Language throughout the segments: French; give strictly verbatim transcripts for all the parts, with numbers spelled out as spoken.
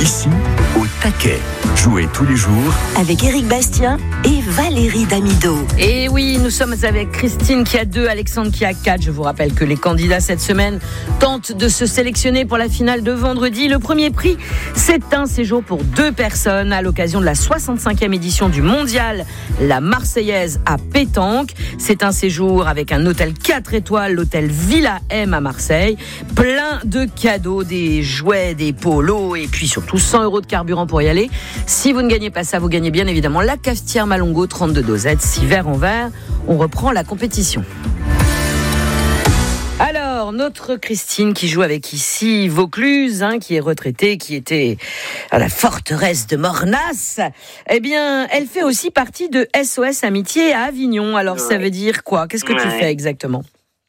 Ici, au taquet. Jouez tous les jours avec Éric Bastien et Valérie Damido. Et oui, nous sommes avec Christine qui a deux, Alexandre qui a quatre. Je vous rappelle que les candidats cette semaine tentent de se sélectionner pour la finale de vendredi. Le premier prix, c'est un séjour pour deux personnes à l'occasion de la soixante-cinquième édition du Mondial La Marseillaise à Pétanque. C'est un séjour avec un hôtel quatre étoiles, l'hôtel Villa M à Marseille. Plein de cadeaux, des jouets, des polos et puis surtout cent euros de carburant pour y aller. Si vous ne gagnez pas ça, vous gagnez bien évidemment la cafetière Malongo, trente-deux dosettes, six verres en verre. On reprend la compétition. Alors, notre Christine qui joue avec ici Vaucluse, hein, qui est retraitée, qui était à la forteresse de Mornas, eh bien, elle fait aussi partie de S O S Amitié à Avignon. Alors, ouais. Ça veut dire quoi ? Qu'est-ce que ouais. tu fais exactement ?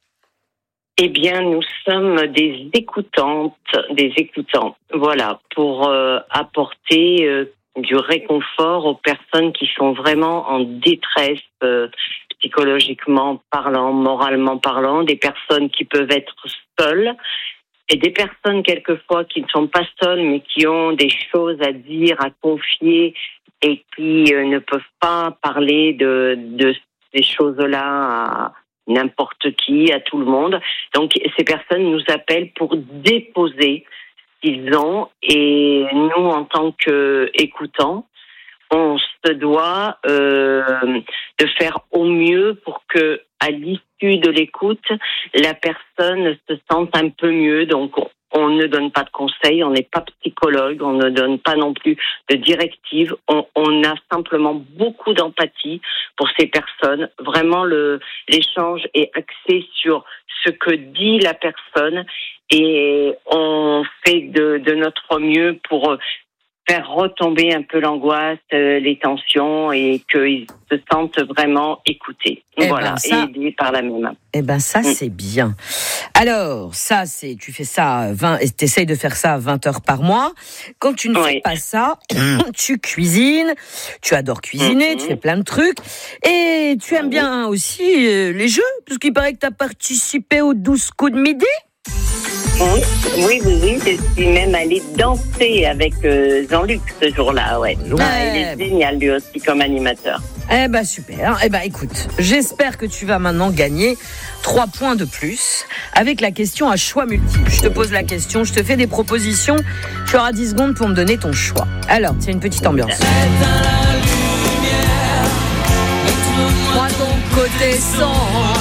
Eh bien, nous sommes des écoutantes, des écoutants, voilà, pour euh, apporter euh, du réconfort aux personnes qui sont vraiment en détresse euh, psychologiquement parlant, moralement parlant, des personnes qui peuvent être seules et des personnes quelquefois qui ne sont pas seules mais qui ont des choses à dire, à confier et qui euh, ne peuvent pas parler de, de ces choses-là à n'importe qui, à tout le monde. Donc, ces personnes nous appellent pour déposer ce qu'ils ont et nous, en tant qu'écoutants, on se doit euh, de faire au mieux pour que, à l'issue de l'écoute, la personne se sente un peu mieux. Donc, on, on ne donne pas de conseils, on n'est pas psychologue, on ne donne pas non plus de directives. On, on a simplement beaucoup d'empathie pour ces personnes. Vraiment, le, l'échange est axé sur ce que dit la personne et on fait de, de notre mieux pour faire retomber un peu l'angoisse, euh, les tensions et qu'ils se sentent vraiment écoutés. Eh voilà, ben ça, aidés par la même. Eh ben ça, mm. c'est bien. Alors, ça, c'est, tu fais ça, vingt, t'essayes de faire ça vingt heures par mois. Quand tu ne oui. fais pas ça, tu cuisines, tu adores cuisiner, mm-hmm. tu fais plein de trucs. Et tu aimes bien aussi euh, les jeux, parce qu'il paraît que tu as participé aux douze coups de midi. Oui, oui, oui, oui, je suis même allée danser avec euh, Jean-Luc ce jour-là, ouais. ouais. Ah, il est génial lui aussi comme animateur. Eh ben super. Eh ben écoute, j'espère que tu vas maintenant gagner trois points de plus avec la question à choix multiple. Je te pose la question, je te fais des propositions, tu auras dix secondes pour me donner ton choix. Alors, tiens, une petite ambiance. Moi ton côté sombre.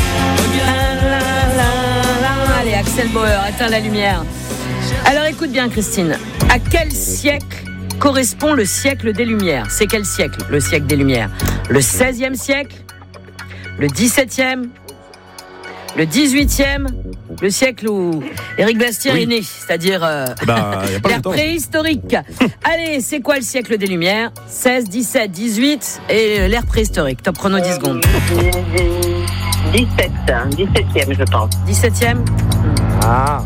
Allez, Axel Bauer, éteins la lumière. Alors écoute bien Christine, à quel siècle correspond le siècle des Lumières ? C'est quel siècle, le siècle des Lumières ? Le seizième siècle ? Le dix-septième ? Le dix-huitième ? Le siècle où Éric Bastien oui. est né, c'est-à-dire euh, bah, l'ère préhistorique. Allez, c'est quoi le siècle des Lumières ? seize, dix-sept, dix-huit et l'ère préhistorique. Top chrono, dix secondes. dix-sept, dix-septième je pense. dix-septième Ah.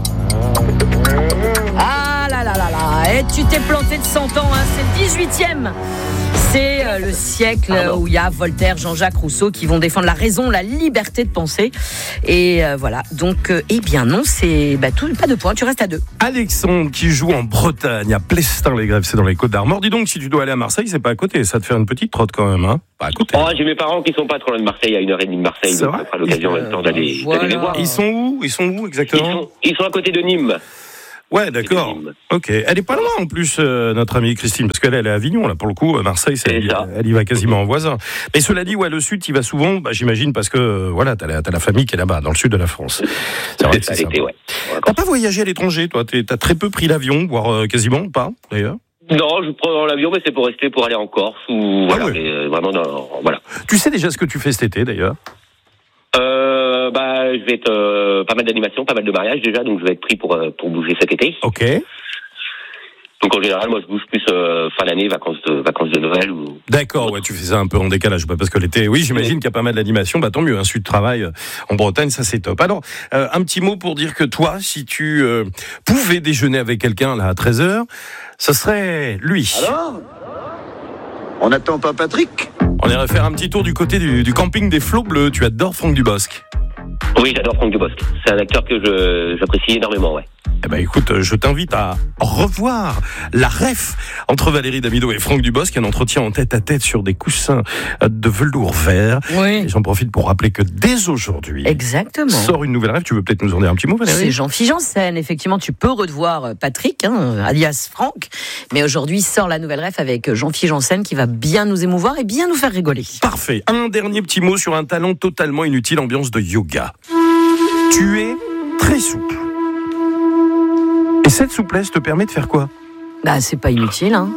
Ah là là là là. Et tu t'es planté de cent ans, hein. C'est le dix-huitième. C'est euh, le siècle euh, où il y a Voltaire, Jean-Jacques Rousseau qui vont défendre la raison, la liberté de penser. Et euh, voilà. Donc, euh, eh bien non, c'est bah, tout, pas de points, tu restes à deux. Alexandre qui joue en Bretagne, à Plestin-les-Grèves, c'est dans les Côtes-d'Armor. Dis donc, si tu dois aller à Marseille, c'est pas à côté. Ça te fait une petite trotte quand même, hein ? Pas à côté. Oh, j'ai mes parents qui sont pas trop loin de Marseille, à une heure et demie de Marseille. C'est donc vrai ? ça fera l'occasion euh, temps d'aller, voilà. d'aller les voir. Ils sont où ? Ils sont où exactement ? Ils sont, ils sont à côté de Nîmes. Ouais, d'accord. Ok. Elle est pas loin en plus, euh, notre amie Christine, parce qu'elle elle est à Avignon là pour le coup. Marseille, c'est, elle, elle y va quasiment en voisin. Mais cela dit, ouais, le sud, tu y vas souvent, bah, j'imagine, parce que euh, voilà, t'as la, t'as la famille qui est là-bas, dans le sud de la France. C'est vrai que c'est ça. Ouais. T'as pas voyagé à l'étranger, toi ? T'as très peu pris l'avion, voire euh, quasiment pas, d'ailleurs. Non, je prends l'avion, mais c'est pour rester, pour aller en Corse ou voilà, ah ouais. mais, euh, vraiment, non, voilà. Tu sais déjà ce que tu fais cet été, d'ailleurs ? Euh, bah, je vais être euh, pas mal d'animations, pas mal de mariages déjà, donc je vais être pris pour euh, pour bouger cet été. Ok. Donc en général, moi je bouge plus euh, fin d'année, vacances de vacances de Noël ou. D'accord, ouais, tu fais ça un peu en décalage, parce que l'été, oui, j'imagine oui. qu'il y a pas mal d'animations, bah tant mieux, un sud de travail en Bretagne, ça c'est top. Alors, euh, un petit mot pour dire que toi, si tu euh, pouvais déjeuner avec quelqu'un là à treize heures, ce serait lui. Alors ? On n'attend pas Patrick ? On irait faire un petit tour du côté du, du camping des Flots Bleus. Tu adores Franck Dubosc ? Oui, j'adore Franck Dubosc. C'est un acteur que je, j'apprécie énormément, ouais. Eh ben écoute, je t'invite à revoir la ref entre Valérie Damido et Franck Dubosc, un entretien en tête à tête sur des coussins de velours vert. Oui. Et j'en profite pour rappeler que dès aujourd'hui, Exactement. sort une nouvelle ref. Tu veux peut-être nous en dire un petit mot, Valérie? C'est Jean-Philippe Janssen. Effectivement, tu peux revoir Patrick, hein, alias Franck. Mais aujourd'hui sort la nouvelle ref avec Jean-Philippe Janssen qui va bien nous émouvoir et bien nous faire rigoler. Parfait. Un dernier petit mot sur un talent totalement inutile, ambiance de yoga. Tu es très souple. Et cette souplesse te permet de faire quoi? Bah, c'est pas inutile, hein.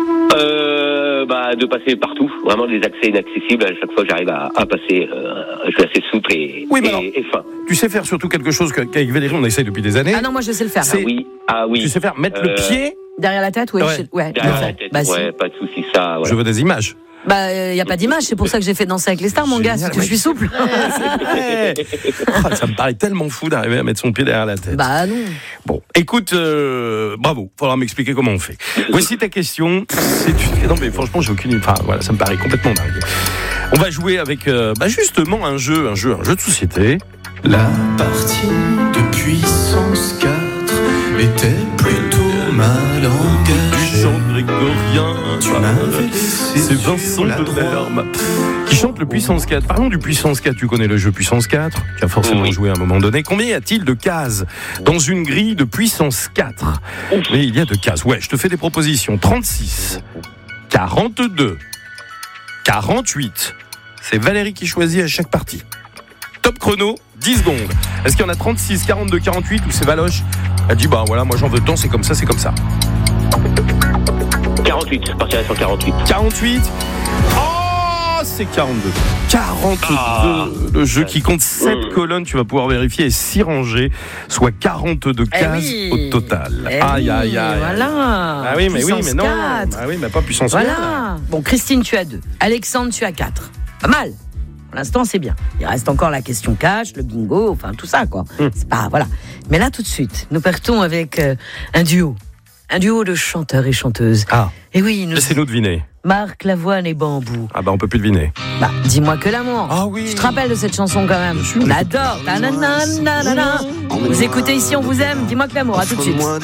Euh, bah, de passer partout. Vraiment des accès inaccessibles. À chaque fois, j'arrive à, à passer. Euh, je suis assez souple et, Oui, mais et, alors, et fin. Tu sais faire surtout quelque chose que- qu'avec Valérie, on essaye depuis des années. Ah non, moi je sais le faire. C'est- Ah oui, ah oui. Tu sais faire mettre le Euh, pied. Derrière la tête, ouais. Ouais. je- ouais, Derrière le la fait. tête, Bah, si. ouais, pas de soucis, ça. Voilà. Je veux des images. Bah, il n'y a pas d'image, c'est pour ça que j'ai fait danser avec les stars, mon gars, Génial, si tu ouais. suis souple. Ouais. Ah, ça me paraît tellement fou d'arriver à mettre son pied derrière la tête. Bah non. Bon, écoute, euh, bravo. Faudra m'expliquer comment on fait. Voici ta question. C'est une... Non mais franchement, j'ai aucune. Enfin voilà, ça me paraît complètement dingue. On va jouer avec, euh, bah justement, un jeu, un jeu, un jeu de société. La partie de puissance quatre était plutôt mal Du engagée. chant grégorien. Tu m'avais laissé C'est sur Vincent la Delerme qui chante le Puissance quatre. Parlons du Puissance quatre. Tu connais le jeu Puissance quatre. Tu as forcément Oui. joué à un moment donné. Combien y a-t-il de cases dans une grille de Puissance quatre? Oui, il y a de cases. Ouais, je te fais des propositions. trente-six, quarante-deux, quarante-huit. C'est Valérie qui choisit à chaque partie. Top chrono, dix secondes. Est-ce qu'il y en a trente-six, quarante-deux, quarante-huit ou c'est Valoche? Elle dit bah voilà, moi j'en veux tant, c'est comme ça, c'est comme ça. quarante-huit, je partirai sur quarante-huit. quarante-huit. Oh, c'est quarante-deux. quarante-deux. Ah. Le jeu qui compte sept Mmh. colonnes, tu vas pouvoir vérifier, et six rangées, soit quarante-deux Eh cases oui. au total. Eh aïe, oui, aïe, aïe. Voilà. Ah oui, mais oui, Puissance mais non. quatre. Ah oui, mais pas puissance quatre. Voilà. Bon, Christine, tu as deux. Alexandre, tu as quatre. Pas mal. Pour l'instant, c'est bien. Il reste encore la question cash, le bingo, enfin tout ça, quoi. Hum. C'est pas, voilà. Mais là, tout de suite, nous partons avec euh, un duo. Un duo de chanteurs et chanteuses. Ah, Et oui, nous. laissez-nous deviner. Marc Lavoine et Bambou. Ah bah on peut plus deviner. Bah, dis-moi que l'amour. Ah oui. Tu te rappelles de cette chanson quand même? Bien sûr. On adore. Ta-na-na-na-na-na. Vous écoutez ici, on vous aime. Dis-moi que l'amour. À tout de suite.